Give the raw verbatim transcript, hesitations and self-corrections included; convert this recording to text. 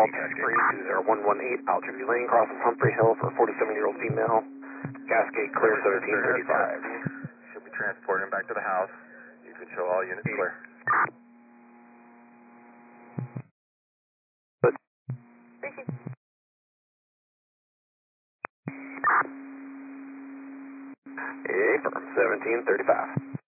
call three two zero one one eight, Altreview Lane, crossing Humphrey Hill for forty-seven-year-old female. Cascade clear seventeen thirty-five. She'll be transporting him back to the house. You can show all units clear. Affirm, seventeen thirty-five.